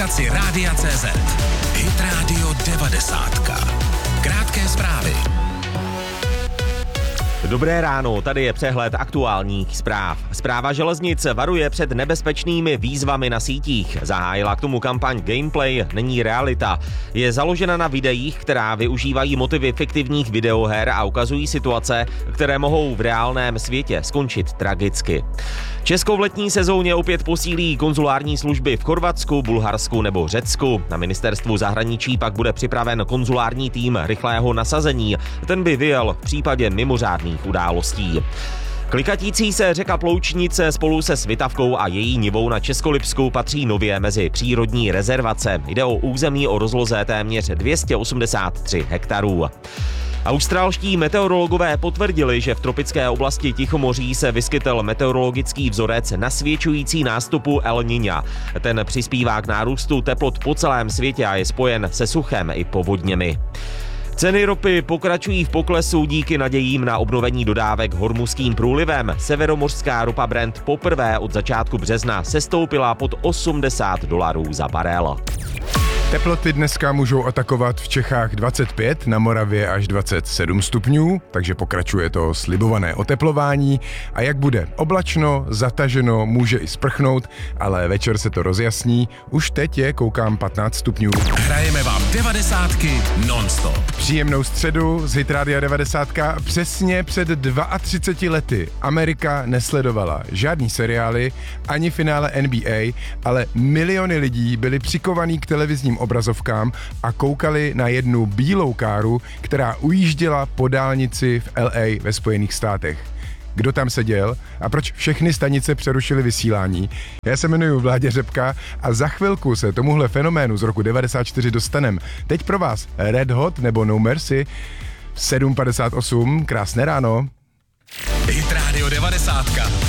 aplikaci Rádia CZ. Hit Radio 90. Krátké zprávy. Dobré ráno, tady je přehled aktuálních zpráv. Správa železnic varuje před nebezpečnými výzvami na sítích. Zahájila k tomu kampaň Gameplay není realita. Je založena na videích, která využívají motivy fiktivních videoher a ukazují situace, které mohou v reálném světě skončit tragicky. Česko v letní sezóně opět posílí konzulární služby v Chorvatsku, Bulharsku nebo Řecku. Na ministerstvu zahraničí pak bude připraven konzulární tým rychlého nasazení. Ten by vyjel v případě mimořádných událostí. Klikatící se řeka Ploučnice spolu se Svitavkou a její nivou na Českolipsku patří nově mezi přírodní rezervace. Jde o území o rozloze téměř 283 hektarů. Australští meteorologové potvrdili, že v tropické oblasti Tichomoří se vyskytl meteorologický vzorec nasvědčující nástupu El Niña. Ten přispívá k nárůstu teplot po celém světě a je spojen se suchem i povodněmi. Ceny ropy pokračují v poklesu díky nadějím na obnovení dodávek Hormuzským průlivem. Severomořská ropa Brent poprvé od začátku března sestoupila pod $80 za barel. Teploty dneska můžou atakovat v Čechách 25, na Moravě až 27 stupňů, takže pokračuje to slibované oteplování. A jak bude? Oblačno, zataženo, může i sprchnout, ale večer se to rozjasní. Už teď je, koukám, 15 stupňů. Hrajeme vám 90 non-stop. Příjemnou středu z Hit Rádia 90. Přesně před 32 lety Amerika nesledovala žádný seriály, ani finále NBA, ale miliony lidí byli přikovaní k televizním obrazovkám a koukali na jednu bílou káru, která ujížděla po dálnici v LA ve Spojených státech. Kdo tam seděl a proč všechny stanice přerušily vysílání? Já se jmenuji Vláďa Řepka a za chvilku se tomuhle fenoménu z roku 94 dostanem. Teď pro vás Red Hot nebo No Mercy 7:58, krásné ráno. Hit Radio 90.